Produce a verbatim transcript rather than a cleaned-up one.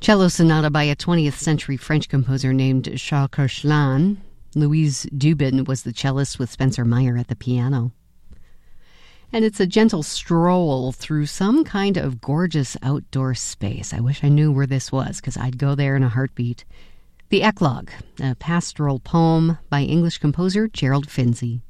Cello Sonata by a twentieth century French composer named Charles Koechlin. Louise Dubin was the cellist with Spencer Meyer at the piano. And it's a gentle stroll through some kind of gorgeous outdoor space. I wish I knew where this was, because I'd go there in a heartbeat. The Eclogue, a pastoral poem by English composer Gerald Finzi.